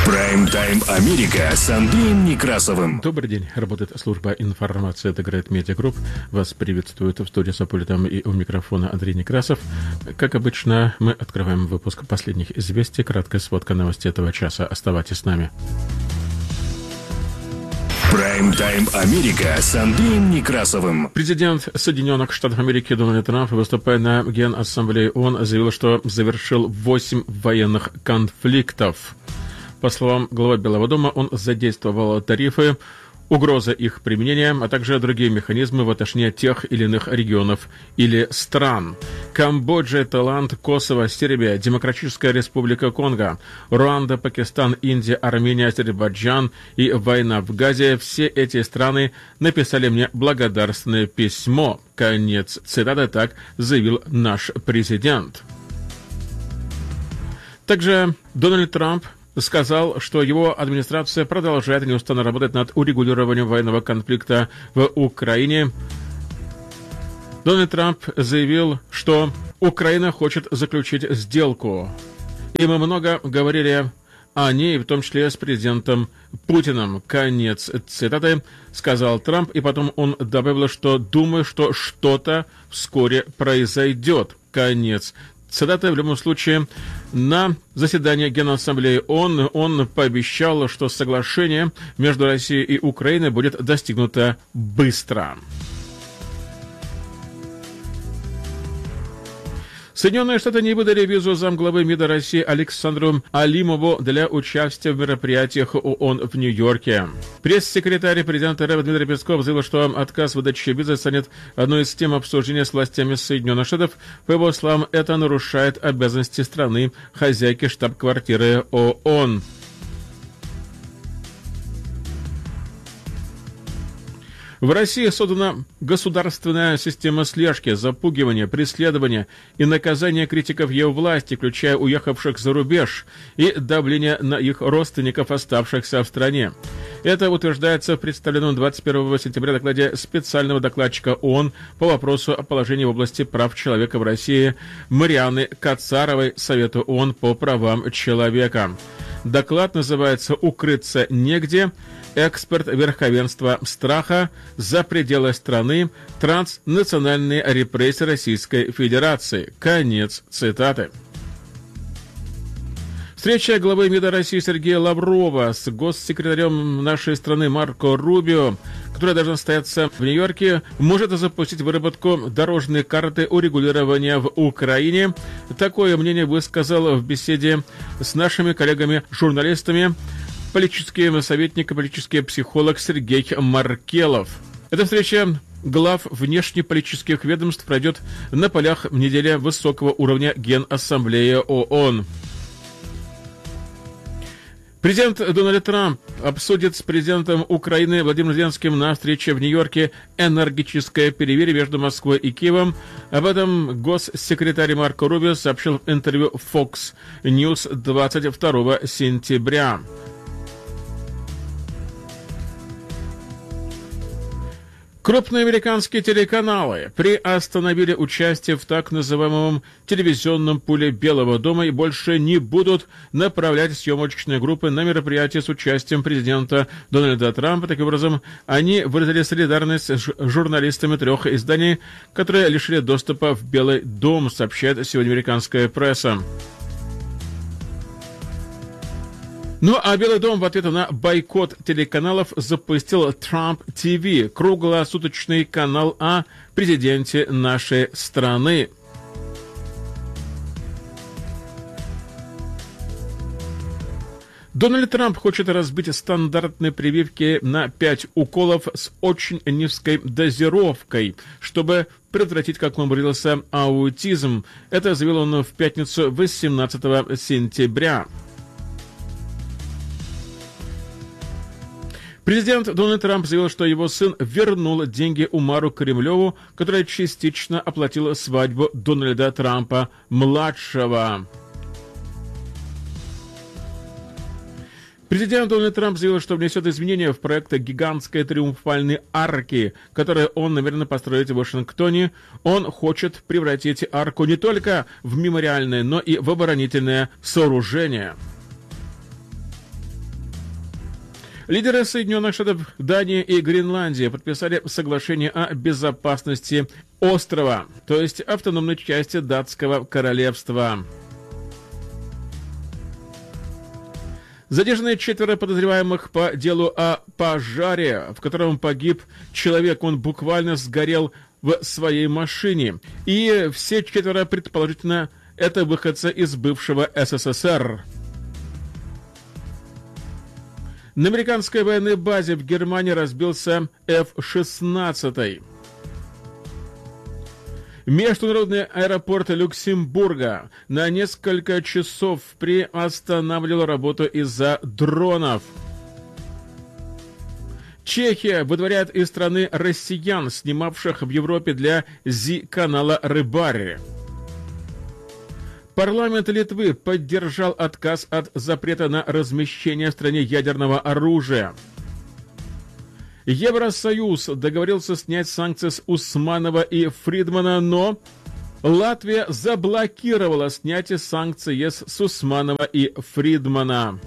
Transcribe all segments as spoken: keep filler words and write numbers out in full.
Прайм-тайм Америка с Андреем Некрасовым. Добрый день. Работает служба информации от Great Media Group. Вас приветствует в студии Саполитам и у микрофона Андрей Некрасов. Как обычно, мы открываем выпуск последних известий. Краткая сводка новостей этого часа. Оставайтесь с нами. Прайм-тайм Америка с Андреем Некрасовым. Президент Соединенных Штатов Америки Дональд Трамп, выступая на Генассамблее ООН, заявил, что завершил восемь военных конфликтов. По словам главы Белого дома, он задействовал тарифы, угроза их применения, а также другие механизмы в отношении тех или иных регионов или стран. Камбоджа, Таиланд, Косово, Сербия, Демократическая Республика Конго, Руанда, Пакистан, Индия, Армения, Азербайджан и война в Газе. Все эти страны написали мне благодарственное письмо. Конец цитаты, так заявил наш президент. Также Дональд Трамп сказал, что его администрация продолжает неустанно работать над урегулированием военного конфликта в Украине. Дональд Трамп заявил, что Украина хочет заключить сделку. И мы много говорили о ней, в том числе с президентом Путиным. Конец цитаты, сказал Трамп, и потом он добавил, что думаю, что что-то вскоре произойдет. Конец цитаты. В любом случае, на заседании Генассамблеи ООН он пообещал, что соглашение между Россией и Украиной будет достигнуто быстро. Соединенные Штаты не выдали визу замглавы МИДа России Александру Алимову для участия в мероприятиях ООН в Нью-Йорке. Пресс-секретарь президента РФ Дмитрий Песков заявил, что отказ в выдаче визы станет одной из тем обсуждения с властями Соединенных Штатов. По его словам, это нарушает обязанности страны, хозяйки штаб-квартиры ООН. В России создана государственная система слежки, запугивания, преследования и наказания критиков ее власти, включая уехавших за рубеж, и давления на их родственников, оставшихся в стране. Это утверждается в представленном двадцать первого сентября докладе специального докладчика ООН по вопросу о положении в области прав человека в России Марианы Кацаровой Совету ООН по правам человека. Доклад называется «Укрыться негде. Экспорт верховенства страха за пределы страны. Транснациональные репрессии Российской Федерации». Конец цитаты. Встреча главы МИДа России Сергея Лаврова с госсекретарем нашей страны Марко Рубио, которая должна состояться в Нью-Йорке, может запустить выработку дорожной карты урегулирования в Украине. Такое мнение высказал в беседе с нашими коллегами-журналистами политический советник и политический психолог Сергей Маркелов. Эта встреча глав внешнеполитических ведомств пройдет на полях недели высокого уровня Генассамблеи ООН. Президент Дональд Трамп обсудит с президентом Украины Владимиром Зеленским на встрече в Нью-Йорке энергетическое перемирие между Москвой и Киевом. Об этом госсекретарь Марко Рубио сообщил в интервью Fox News двадцать второго сентября. Крупные американские телеканалы приостановили участие в так называемом телевизионном пуле Белого дома и больше не будут направлять съемочные группы на мероприятия с участием президента Дональда Трампа. Таким образом, они выразили солидарность с журналистами трех изданий, которые лишили доступа в Белый дом, сообщает сегодня американская пресса. Ну а Белый дом в ответ на бойкот телеканалов запустил Trump ти ви, круглосуточный канал о президенте нашей страны. Дональд Трамп хочет разбить стандартные прививки на пять уколов с очень низкой дозировкой, чтобы предотвратить, как он выразился, аутизм. Это заявил он в пятницу восемнадцатого сентября. Президент Дональд Трамп заявил, что его сын вернул деньги Умару Кремлеву, который частично оплатил свадьбу Дональда Трампа-младшего. Президент Дональд Трамп заявил, что внесет изменения в проект гигантской триумфальной арки, которую он намерен построить в Вашингтоне. Он хочет превратить арку не только в мемориальное, но и в оборонительное сооружение. Лидеры Соединенных Штатов, Дании и Гренландии подписали соглашение о безопасности острова, то есть автономной части датского королевства. Задержаны четверо подозреваемых по делу о пожаре, в котором погиб человек. Он буквально сгорел в своей машине. И все четверо, предположительно, это выходцы из бывшего СССР. На американской военной базе в Германии разбился эф шестнадцать. Международный аэропорт Люксембурга на несколько часов приостанавливал работу из-за дронов. Чехия выдворяет из страны россиян, снимавших в Европе для зи-канала «Рыбари». Парламент Литвы поддержал отказ от запрета на размещение в стране ядерного оружия. Евросоюз договорился снять санкции с Усманова и Фридмана, но Латвия заблокировала снятие санкций ЕС с Усманова и Фридмана.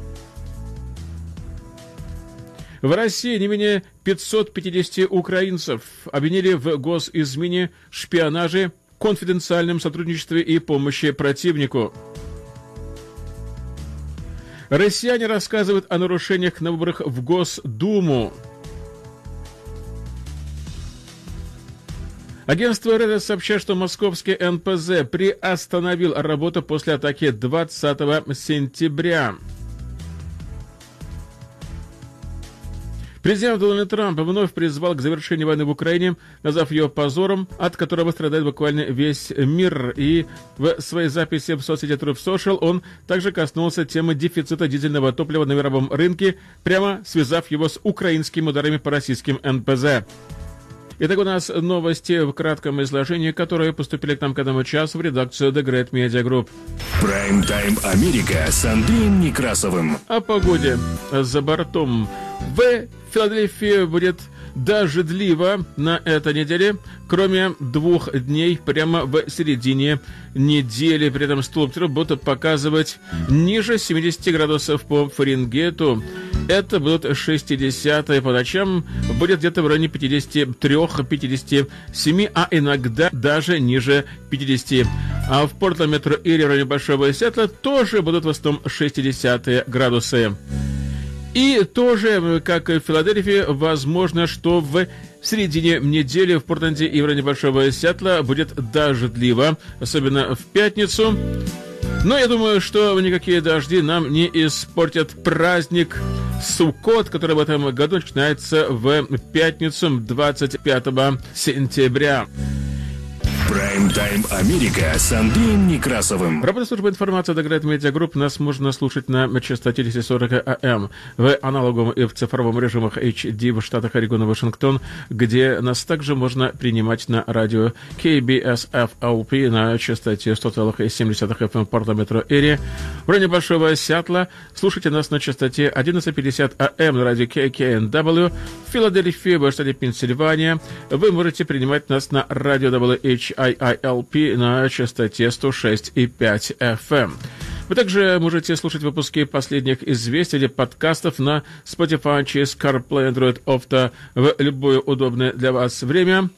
В России не менее пятьсот пятьдесят украинцев обвинили в госизмене, шпионаже, конфиденциальном сотрудничестве и помощи противнику. Россияне рассказывают о нарушениях на выборах в Госдуму. Агентство Reuters сообщает, что московский эн пэ зэ приостановил работу после атаки двадцатого сентября. Президент Дональд Трамп вновь призвал к завершению войны в Украине, назвав ее позором, от которого страдает буквально весь мир. И в своей записи в соцсети Truth Social он также коснулся темы дефицита дизельного топлива на мировом рынке, прямо связав его с украинскими ударами по российским эн пэ зэ. Итак, у нас новости в кратком изложении, которые поступили к нам к этому часу в редакцию The Great Media Group. Прайм-тайм Америка с Андреем Некрасовым. О погоде за бортом. В Филадельфии будет дождливо на этой неделе, кроме двух дней прямо в середине недели. При этом столб будут показывать ниже семидесяти градусов по Фаренгейту. Это будут шестидесятые, по ночам будет где-то в районе пятидесяти трёх — пятидесяти семи, а иногда даже ниже пятидесяти. А в Портленд, метро Ири, в районе Большого Сиэтла тоже будут в основном шестидесятые градусы. И тоже, как и в Филадельфии, возможно, что в середине недели в Портленде и в районе Большого Сиэтла будет дождливо, особенно в пятницу. Но я думаю, что никакие дожди нам не испортят праздник Суккот, который в этом году начинается в пятницу двадцать пятого сентября. Прайм-тайм Америка с Андреем Некрасовым. Работа службы информации The Great Media Group. Нас можно слушать на частоте десять сорок эй эм в аналоговом и в цифровом режимах эйч ди в штатах Орегон и Вашингтон, где нас также можно принимать на радио кей би эс эф эл пи на частоте сто целых семь десятых эф эм порта метро Эри. В районе Большого Сиэтла слушайте нас на частоте одиннадцать пятьдесят эй эм на радио кей кей эн дабл ю. В Филадельфии, в штате Пенсильвания, вы можете принимать нас на радио дабл ю эйч ай ай эл пи на частоте сто шесть и пять эф эм. Вы также можете слушать выпуски последних известий или подкастов на Spotify через CarPlay, Android Auto в любое удобное для вас время.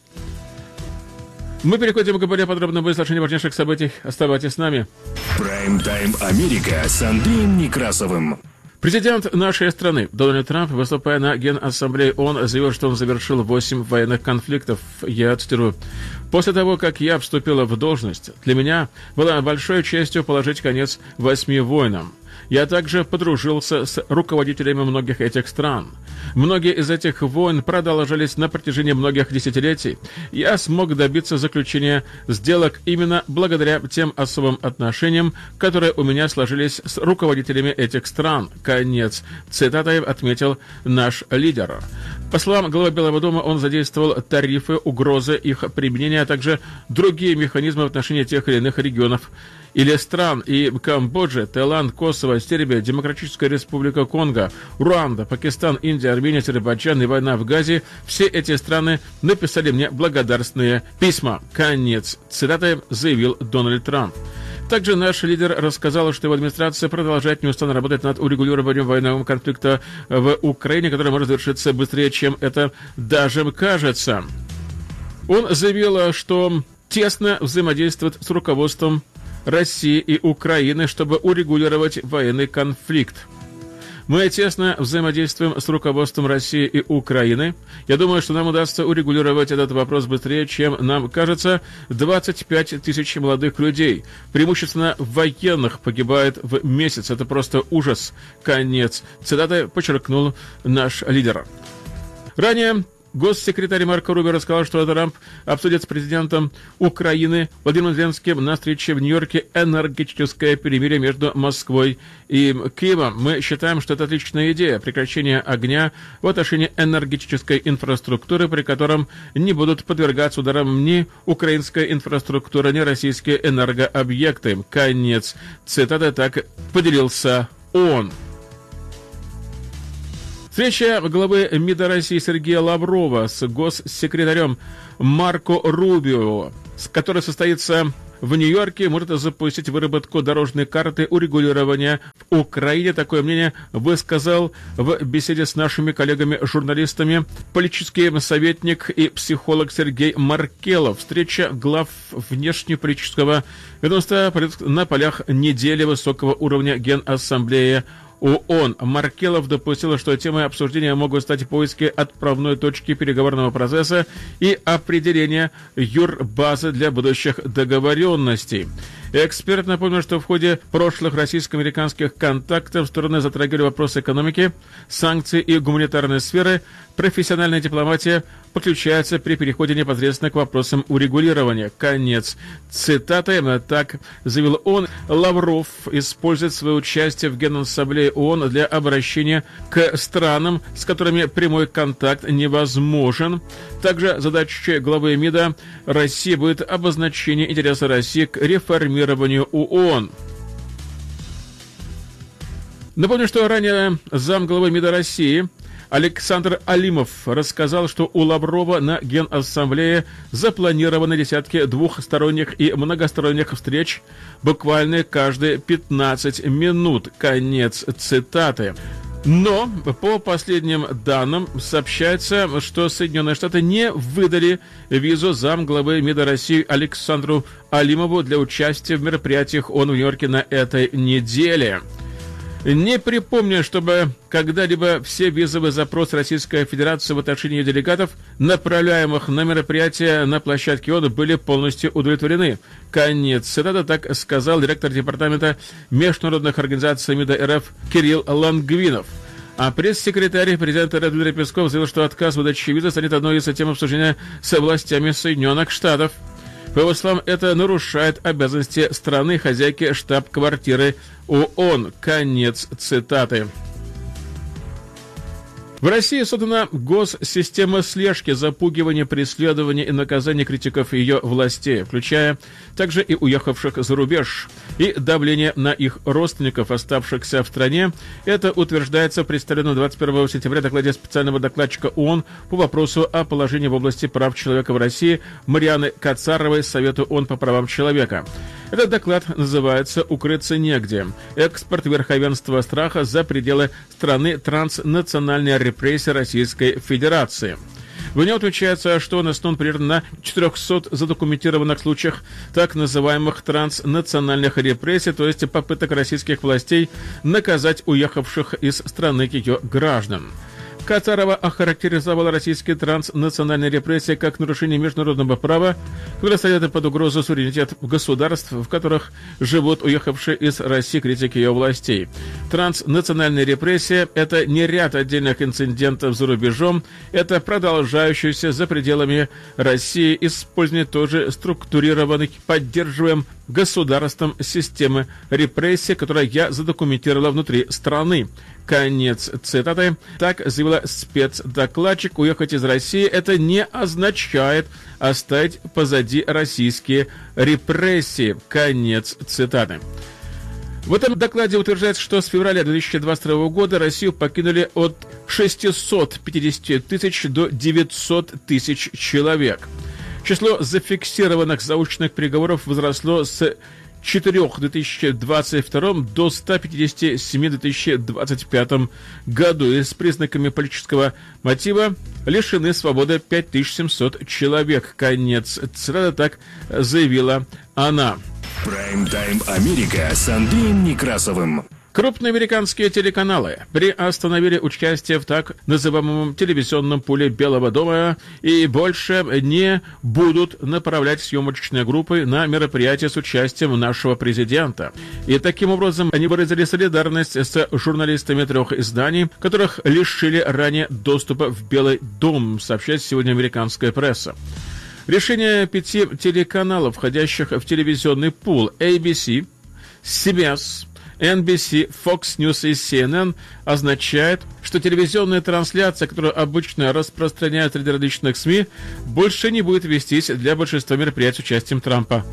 Мы переходим к более подробному изложению важнейших событий. Оставайтесь с нами. Прайм-тайм Америка с Андреем Некрасовым. Президент нашей страны Дональд Трамп, выступая на Генассамблее ООН, заявил, что он завершил восемь военных конфликтов. Я цитирую: «После того, как я вступила в должность, для меня было большой честью положить конец восьми войнам. Я также подружился с руководителями многих этих стран. Многие из этих войн продолжались на протяжении многих десятилетий. Я смог добиться заключения сделок именно благодаря тем особым отношениям, которые у меня сложились с руководителями этих стран». Конец цитаты отметил наш лидер. По словам главы Белого дома, он задействовал тарифы, угрозы их применения, а также другие механизмы в отношении тех или иных регионов или стран, и Камбоджа, Таиланд, Косово, Сербия, Демократическая Республика Конго, Руанда, Пакистан, Индия, Армения, Азербайджан и война в Газе, все эти страны написали мне благодарственные письма. Конец цитаты, заявил Дональд Трамп. Также наш лидер рассказал, что его администрация продолжает неустанно работать над урегулированием военного конфликта в Украине, который может завершиться быстрее, чем это даже кажется. Он заявил, что тесно взаимодействует с руководством России и Украины, чтобы урегулировать военный конфликт. Мы тесно взаимодействуем с руководством России и Украины. Я думаю, что нам удастся урегулировать этот вопрос быстрее, чем нам кажется. двадцать пять тысяч молодых людей, преимущественно военных, погибает в месяц. Это просто ужас. Конец цитаты, подчеркнул наш лидер. Ранее госсекретарь Марко Рубио рассказал, что Трамп обсудит с президентом Украины Владимиром Зеленским на встрече в Нью-Йорке энергетическое перемирие между Москвой и Киевом. Мы считаем, что это отличная идея прекращения огня в отношении энергетической инфраструктуры, при котором не будут подвергаться ударам ни украинская инфраструктура, ни российские энергообъекты. Конец цитаты, так поделился он. Встреча главы МИДа России Сергея Лаврова с госсекретарем Марко Рубио, которая состоится в Нью-Йорке, может запустить выработку дорожной карты урегулирования в Украине. Такое мнение высказал в беседе с нашими коллегами-журналистами политический советник и психолог Сергей Маркелов. Встреча глав внешнеполитического ведомства на полях недели высокого уровня Генассамблеи ООН. Маркелов допустил, что темой обсуждения могут стать поиски отправной точки переговорного процесса и определение юрбазы для будущих договоренностей. Эксперт напомнил, что в ходе прошлых российско-американских контактов стороны затрагивали вопросы экономики, санкций и гуманитарной сферы. Профессиональная дипломатия подключается при переходе непосредственно к вопросам урегулирования. Конец цитаты. Так заявил он. Лавров использует свое участие в Генассамблее ООН для обращения к странам, с которыми прямой контакт невозможен. Также задачей главы МИДа России будет обозначение интереса России к реформированию ООН. Напомню, что ранее замглавы МИДа России Александр Алимов рассказал, что у Лаврова на Генассамблее запланированы десятки двухсторонних и многосторонних встреч буквально каждые пятнадцать минут. Конец цитаты. Но по последним данным сообщается, что Соединенные Штаты не выдали визу замглавы МИДа России Александру Алимову для участия в мероприятиях ООН в Нью-Йорке на этой неделе. Не припомню, чтобы когда-либо все визовые запросы Российской Федерации в отношении ее делегатов, направляемых на мероприятия на площадке ООН, были полностью удовлетворены. Конец цитаты, так сказал директор департамента международных организаций МИДа РФ Кирилл Лангвинов. А пресс-секретарь президента РФ Дмитрий Песков заявил, что отказ в выдаче визы станет одной из тем обсуждения с властями Соединенных Штатов. По его словам, это нарушает обязанности страны хозяйки штаб-квартиры ООН. Конец цитаты. В России создана госсистема слежки, запугивания, преследования и наказания критиков ее властей, включая также и уехавших за рубеж, и давление на их родственников, оставшихся в стране. Это утверждается в представленном двадцать первого сентября докладе специального докладчика ООН по вопросу о положении в области прав человека в России Марианы Кацаровой Совету ООН по правам человека. Этот доклад называется «Укрыться негде. Экспорт верховенства страха за пределы страны. Транснациональная репрессия Российской Федерации». В нем отмечается, что он основан примерно на четырехстах задокументированных случаях так называемых транснациональных репрессий, то есть попыток российских властей наказать уехавших из страны ее граждан. Кацарова охарактеризовала российские транснациональные репрессии как нарушение международного права, которое ставит под угрозу суверенитет государств, в которых живут уехавшие из России критики ее властей. Транснациональные репрессии – это не ряд отдельных инцидентов за рубежом, это продолжающееся за пределами России использование тоже структурированных, поддерживаем государством системы репрессий, которая я задокументировала внутри страны. Конец цитаты. Так заявила спецдокладчик. Уехать из России – это не означает оставить позади российские репрессии. Конец цитаты. В этом докладе утверждается, что с февраля две тысячи двадцать второго года Россию покинули от шестисот пятидесяти тысяч до девятисот тысяч человек. Число зафиксированных заочных приговоров возросло с четырёх в две тысячи двадцать втором до ста пятидесяти семи в две тысячи двадцать пятом году. И с признаками политического мотива лишены свободы пять тысяч семьсот человек. Конец цитаты, так заявила она. Прайм-тайм Америка с Андреем Некрасовым. Крупные американские телеканалы приостановили участие в так называемом телевизионном пуле Белого дома и больше не будут направлять съемочные группы на мероприятия с участием нашего президента. И таким образом они выразили солидарность с журналистами трех изданий, которых лишили ранее доступа в Белый дом, сообщает сегодня американская пресса. Решение пяти телеканалов, входящих в телевизионный пул эй би си, си би эс, эн би си, Fox News и си эн эн, означает, что телевизионная трансляция, которую обычно распространяют среди различных СМИ, больше не будет вестись для большинства мероприятий с участием Трампа.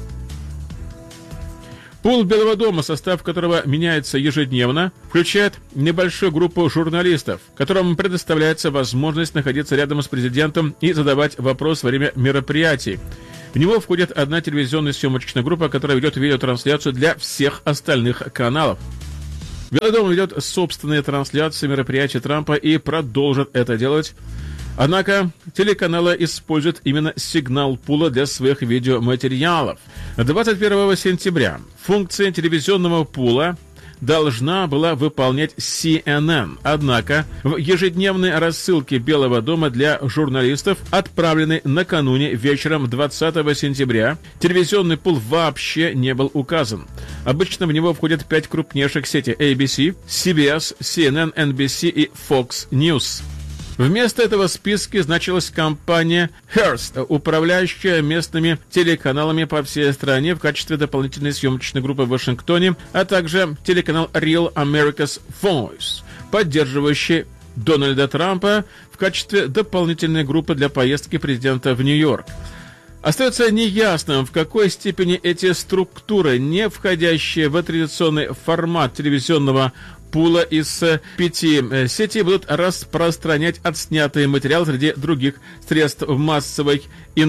Пул Белого дома, состав которого меняется ежедневно, включает небольшую группу журналистов, которым предоставляется возможность находиться рядом с президентом и задавать вопрос во время мероприятий. В него входит одна телевизионная съемочная группа, которая ведет видеотрансляцию для всех остальных каналов. Белый дом ведет собственные трансляции мероприятий Трампа и продолжит это делать. Однако телеканалы используют именно сигнал пула для своих видеоматериалов. двадцать первого сентября функция телевизионного пула должна была выполнять си эн эн. Однако в ежедневной рассылке Белого дома для журналистов, отправленной накануне вечером двадцатого сентября, телевизионный пул вообще не был указан. Обычно в него входят пять крупнейших сетей эй би си, си би эс, си эн эн, эн би си и Fox News. Вместо этого в списке значилась компания Hearst, управляющая местными телеканалами по всей стране в качестве дополнительной съемочной группы в Вашингтоне, а также телеканал Real America's Voice, поддерживающий Дональда Трампа в качестве дополнительной группы для поездки президента в Нью-Йорк. Остается неясным, в какой степени эти структуры, не входящие в традиционный формат телевизионного пула из пяти сетей, будут распространять отснятые материалы среди других средств массовой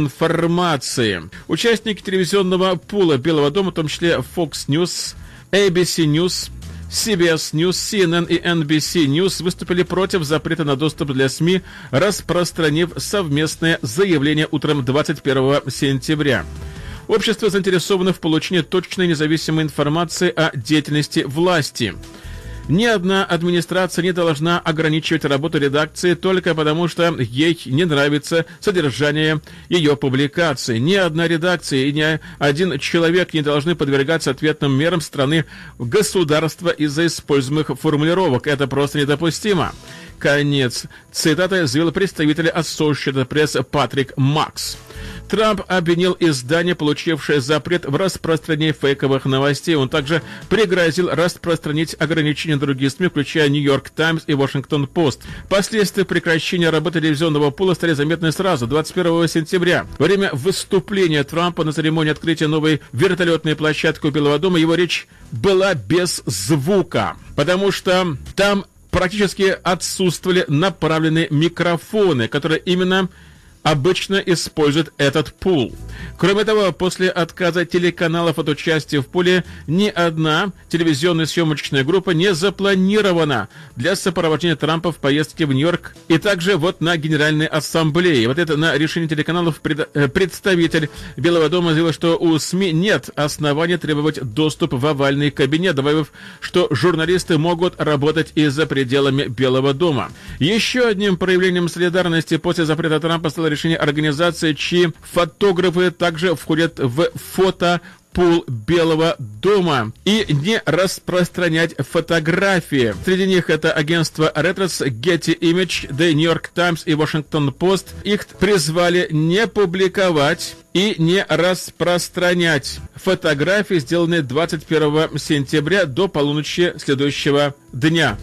информации. Участники телевизионного пула Белого дома, в том числе Fox News, эй би си News, си би эс News, си эн эн и эн би си News, выступили против запрета на доступ для СМИ, распространив совместное заявление утром двадцать первого сентября. Общество заинтересовано в получении точной независимой информации о деятельности власти. Ни одна администрация не должна ограничивать работу редакции только потому, что ей не нравится содержание ее публикаций. Ни одна редакция и ни один человек не должны подвергаться ответным мерам страны государства из-за используемых формулировок. Это просто недопустимо. Конец цитаты, заявил представитель Associated Press Патрик Макс. Трамп обвинил издание, получившее запрет в распространении фейковых новостей. Он также пригрозил распространить ограничения на другие СМИ, включая Нью-Йорк Таймс и Вашингтон Пост. Последствия прекращения работы телевизионного пула стали заметны сразу, двадцать первого сентября. Во время выступления Трампа на церемонии открытия новой вертолетной площадки у Белого дома его речь была без звука, потому что там практически отсутствовали направленные микрофоны, которые именно обычно используют этот пул. Кроме того, после отказа телеканалов от участия в пуле, ни одна телевизионная съемочная группа не запланирована для сопровождения Трампа в поездке в Нью-Йорк и также вот на Генеральной Ассамблее. Вот это на решение телеканалов пред, э, представитель Белого дома заявил, что у СМИ нет основания требовать доступ в овальный кабинет, добавив, что журналисты могут работать и за пределами Белого дома. Еще одним проявлением солидарности после запрета Трампа стало решение организации, чьи фотографы также входят в фотопул Белого дома, и не распространять фотографии. Среди них это агентство Reuters, Getty Image, The New York Times и Washington Post. Их призвали не публиковать и не распространять фотографии, сделанные двадцать первого сентября до полуночи следующего дня.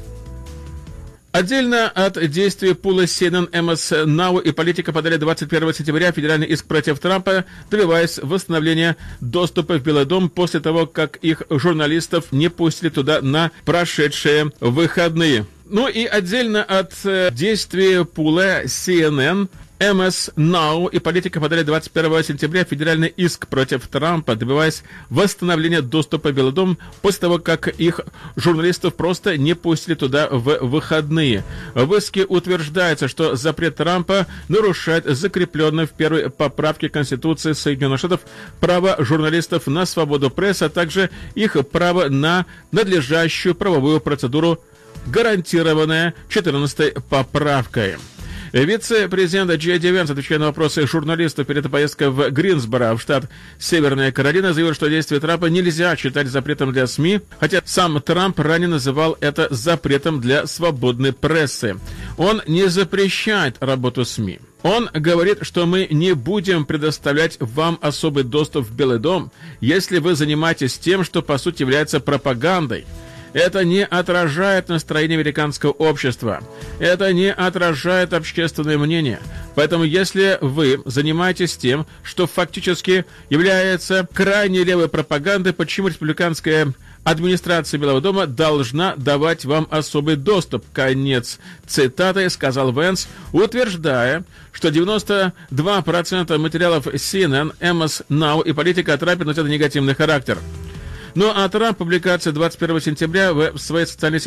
Отдельно от действий пула си эн эн, эм эс Now и Политика подали двадцать первого сентября федеральный иск против Трампа, добиваясь восстановления доступа в Белый дом после того, как их журналистов не пустили туда на прошедшие выходные. Ну и отдельно от э, действий пула си эн эн, эм эс Now и политика подали двадцать первого сентября федеральный иск против Трампа, добиваясь восстановления доступа в Белый дом после того, как их журналистов просто не пустили туда в выходные. В иске утверждается, что запрет Трампа нарушает закрепленное в первой поправке Конституции Соединенных Штатов право журналистов на свободу прессы, а также их право на надлежащую правовую процедуру, гарантированное четырнадцатой поправкой. Вице-президент Джей Ди Венс, отвечая на вопросы журналистов перед поездкой в Гринсборо, в штат Северная Каролина, заявил, что действия Трампа нельзя считать запретом для СМИ, хотя сам Трамп ранее называл это запретом для свободной прессы. Он не запрещает работу СМИ. Он говорит, что мы не будем предоставлять вам особый доступ в Белый дом, если вы занимаетесь тем, что по сути является пропагандой. Это не отражает настроение американского общества. Это не отражает общественное мнение. Поэтому, если вы занимаетесь тем, что фактически является крайне левой пропагандой, почему республиканская администрация Белого дома должна давать вам особый доступ? Конец цитаты, сказал Венс, утверждая, что девяносто два процента материалов си эн эн, эм эс Now и политика о Трампе носят негативный характер. Ну а Трамп, публикация двадцать первого сентября в своей социальной сети